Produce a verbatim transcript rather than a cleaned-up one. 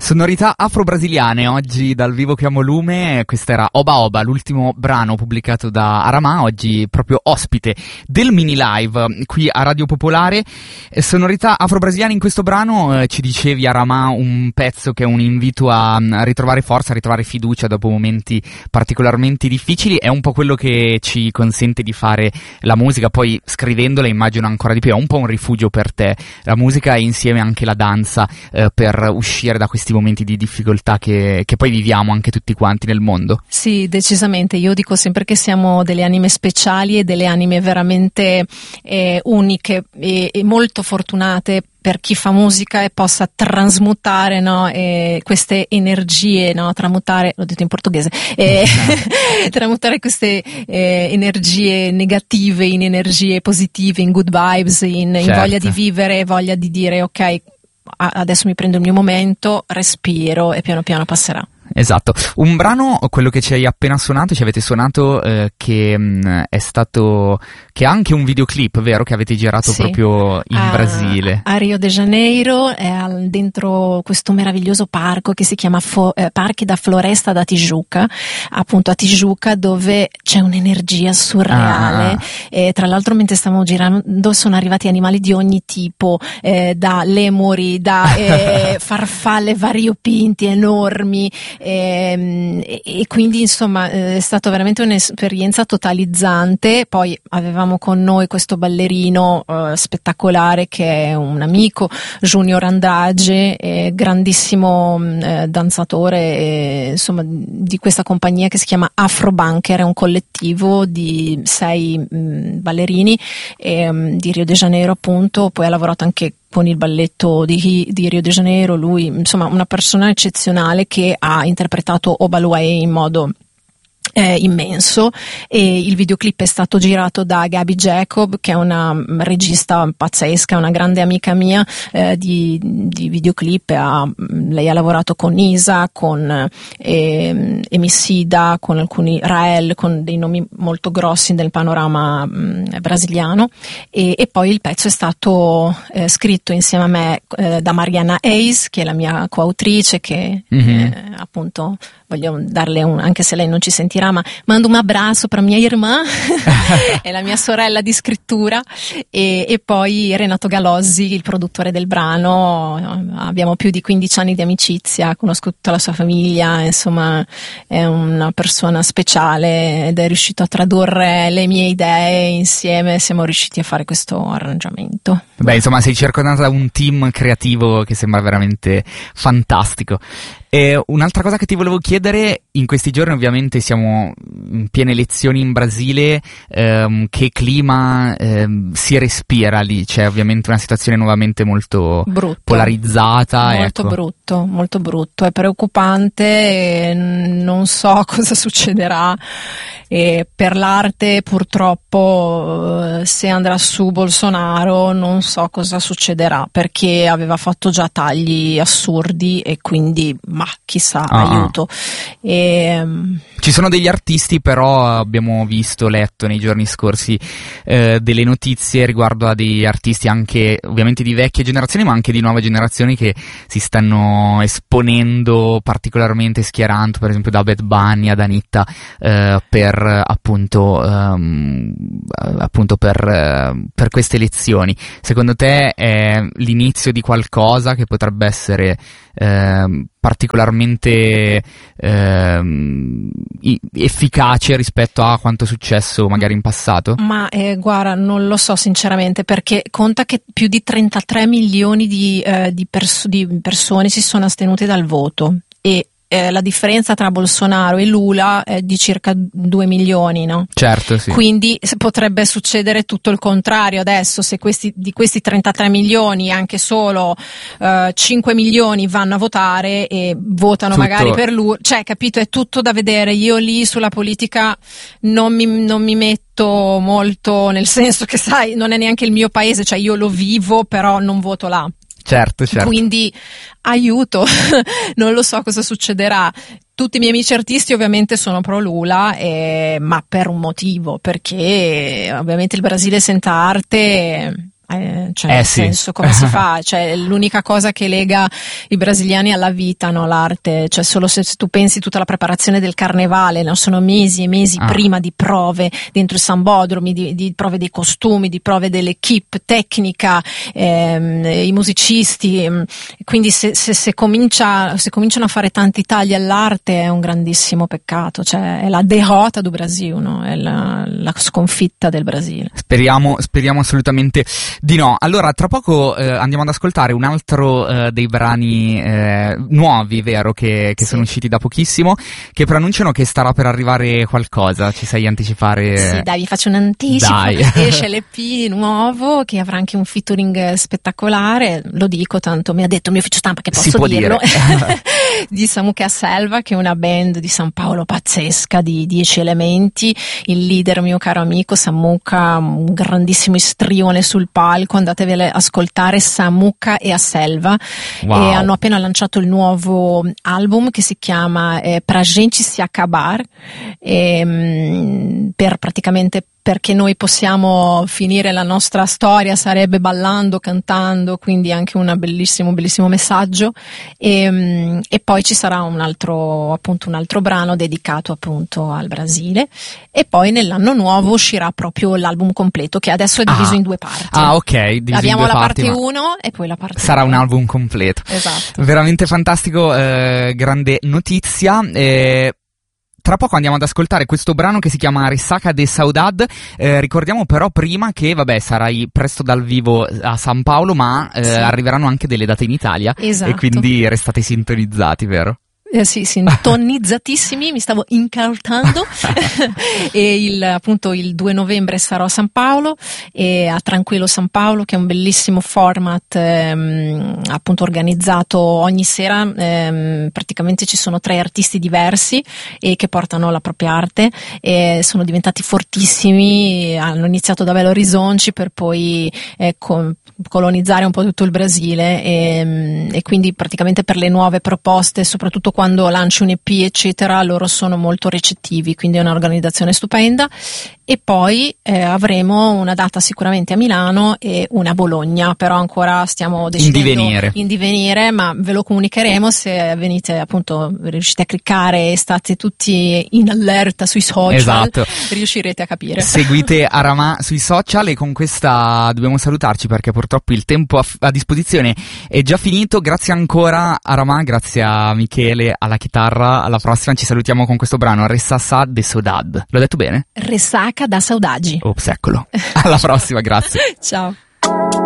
Sonorità afro-brasiliane oggi dal vivo Chiamo Lume. Questo era Oba Oba, l'ultimo brano pubblicato da Aramà, oggi proprio ospite del mini live qui a Radio Popolare. Sonorità afro-brasiliane, in questo brano eh, ci dicevi, Aramà, un pezzo che è un invito a, a ritrovare forza, a ritrovare fiducia dopo momenti particolarmente difficili. È un po' quello che ci consente di fare la musica, poi scrivendola immagino ancora di più. È un po' un rifugio per te la musica, e insieme anche la danza eh, per uscire da questi momenti di difficoltà che, che poi viviamo anche tutti quanti nel mondo. Sì, decisamente. Io dico sempre che siamo delle anime speciali e delle anime veramente eh, uniche e, e molto fortunate per chi fa musica e possa trasmutare, no, eh, queste energie, no, tramutare, l'ho detto in portoghese, eh, tramutare queste eh, energie negative in energie positive, in good vibes, in, certo. in voglia di vivere, voglia di dire ok, adesso mi prendo il mio momento, respiro e piano piano passerà. Esatto. Un brano, quello che ci hai appena suonato, ci avete suonato, eh, che mh, è stato, che ha anche un videoclip, vero? Che avete girato sì. proprio in a, Brasile. A Rio de Janeiro, è al, dentro questo meraviglioso parco che si chiama Fo, eh, Parque da Floresta da Tijuca, appunto a Tijuca, dove c'è un'energia surreale. Ah. E tra l'altro mentre stavamo girando sono arrivati animali di ogni tipo, eh, da lemuri, da eh, farfalle variopinti enormi. E, e quindi insomma è stata veramente un'esperienza totalizzante. Poi avevamo con noi questo ballerino uh, spettacolare che è un amico, Junior Andrade, eh, grandissimo eh, danzatore, eh, insomma di questa compagnia che si chiama Afrobanker, è un collettivo di sei mh, ballerini eh, mh, di Rio de Janeiro appunto. Poi ha lavorato anche con il balletto di, di Rio de Janeiro, lui insomma una persona eccezionale che ha interpretato Oba Luae in modo Eh, immenso. E il videoclip è stato girato da Gabi Jacob, che è una regista pazzesca, una grande amica mia eh, di, di videoclip. Ha, lei ha lavorato con Isa, con eh, Emicida, con alcuni Rael, con dei nomi molto grossi del panorama mh, brasiliano, e, e poi il pezzo è stato eh, scritto insieme a me eh, da Mariana Eis, che è la mia coautrice, che mm-hmm. eh, appunto voglio darle un, anche se lei non ci sentirà, ma mando un abbraccio per mia irmã, è la mia sorella di scrittura, e, e poi Renato Galozzi, il produttore del brano. Abbiamo più di quindici anni di amicizia, conosco tutta la sua famiglia, insomma è una persona speciale ed è riuscito a tradurre le mie idee insieme, siamo riusciti a fare questo arrangiamento. Beh, insomma sei circondata da un team creativo che sembra veramente fantastico. E un'altra cosa che ti volevo chiedere, in questi giorni ovviamente siamo in piene elezioni in Brasile, ehm, che clima ehm, si respira lì? C'è ovviamente una situazione nuovamente molto brutto, polarizzata. Molto ecco. brutto, molto brutto, è preoccupante, e non so cosa succederà. E per l'arte purtroppo se andrà su Bolsonaro non so cosa succederà, perché aveva fatto già tagli assurdi e quindi ma chissà, ah. aiuto. E, ci sono degli artisti, però abbiamo visto, letto nei giorni scorsi eh, delle notizie riguardo a degli artisti anche ovviamente di vecchie generazioni ma anche di nuove generazioni che si stanno esponendo particolarmente, schierando per esempio da Bad Bunny ad Anitta eh, per appunto um, appunto per, uh, per queste elezioni. Secondo te è l'inizio di qualcosa che potrebbe essere eh, particolarmente eh, efficace rispetto a quanto è successo magari in passato? Ma eh, guarda, non lo so sinceramente, perché conta che più di trentatré milioni di, eh, di, pers- di persone si sono astenute dal voto, e Eh, la differenza tra Bolsonaro e Lula è di circa due milioni, no? Certo, sì. Quindi potrebbe succedere tutto il contrario adesso, se questi, di questi trentatré milioni anche solo uh, cinque milioni vanno a votare e votano tutto. Magari per lui, cioè capito, è tutto da vedere. Io lì sulla politica non mi, non mi metto molto, nel senso che sai, non è neanche il mio paese, cioè io lo vivo però non voto là. Certo, certo. Quindi aiuto, non lo so cosa succederà. Tutti i miei amici artisti ovviamente sono pro Lula, eh, ma per un motivo, perché ovviamente il Brasile senza arte Eh, cioè eh nel sì. senso, come si fa? Cioè, l'unica cosa che lega i brasiliani alla vita, no? L'arte, cioè solo se, se tu pensi tutta la preparazione del carnevale, no? Sono mesi e mesi ah. prima di prove dentro i sambodromi, di, di prove dei costumi, di prove dell'equipe tecnica, ehm, i musicisti, quindi se, se, se comincia se cominciano a fare tanti tagli all'arte è un grandissimo peccato, cioè è la derrota do Brasil, no? È la, la sconfitta del Brasile. Speriamo, speriamo assolutamente di no. Allora, tra poco eh, andiamo ad ascoltare un altro eh, dei brani eh, nuovi, vero, che, che sì. sono usciti da pochissimo, che preannunciano che starà per arrivare qualcosa. Ci sai anticipare? Sì, dai, vi faccio un anticipo. Dai. Esce l'E P nuovo che avrà anche un featuring spettacolare, lo dico tanto, mi ha detto il mio ufficio stampa che posso si può dirlo, dire. di Samuca Selva, che è una band di San Paolo pazzesca, di dieci elementi. Il leader, mio caro amico Samuca, un grandissimo istrione sul palco, andatevele ascoltare, Samuca e a Selva. Wow. E hanno appena lanciato il nuovo album che si chiama eh, Pra gente se acabar, e, per praticamente perché noi possiamo finire la nostra storia sarebbe ballando, cantando, quindi anche un bellissimo bellissimo messaggio. E, e poi ci sarà un altro appunto un altro brano dedicato appunto al Brasile, e poi nell'anno nuovo uscirà proprio l'album completo, che adesso è diviso ah. in due parti. Ah, ok, diviso abbiamo in due la parti, parte ma uno e poi la parte sarà due. Un album completo. Esatto. Veramente fantastico, eh, grande notizia. eh, Tra poco andiamo ad ascoltare questo brano che si chiama Ressaca de Saudade. Eh, ricordiamo però prima che, vabbè, sarai presto dal vivo a San Paolo, ma eh, sì. arriveranno anche delle date in Italia. Esatto. E quindi restate sintonizzati, vero? Eh sì, sintonizzatissimi, mi stavo incartando. E il, appunto il due novembre sarò a San Paolo, e a Tranquillo San Paolo, che è un bellissimo format ehm, appunto organizzato ogni sera. Ehm, praticamente ci sono tre artisti diversi e che portano la propria arte, e sono diventati fortissimi, hanno iniziato da Belo Horizonte per poi eh, co- colonizzare un po' tutto il Brasile, e, e quindi praticamente per le nuove proposte, soprattutto quando quando lanci un E P eccetera, loro sono molto recettivi, quindi è un'organizzazione stupenda. E poi eh, avremo una data sicuramente a Milano e una a Bologna, però ancora stiamo decidendo in divenire, in divenire, ma ve lo comunicheremo se venite, appunto, riuscite a cliccare e state tutti in allerta sui social. Esatto. Riuscirete a capire. Seguite Aramà sui social, e con questa dobbiamo salutarci perché purtroppo il tempo a, a disposizione è già finito. Grazie ancora Aramà, grazie a Michele alla chitarra. Alla prossima, ci salutiamo con questo brano, Ressaca de Saudade. L'ho detto bene? Ressaca da Saudade. Ops, eccolo. Alla prossima, grazie. Ciao.